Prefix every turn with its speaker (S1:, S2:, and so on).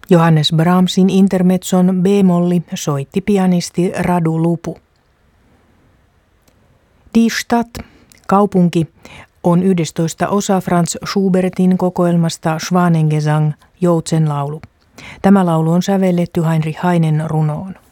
S1: Johannes Brahmsin intermezzon b-molli soitti pianisti Radu Lupu. Die Stadt, kaupunki, on 11. osa Franz Schubertin kokoelmasta Schwanengesang, joutsenlaulu. Tämä laulu on sävelletty Heinrich Heinen runoon.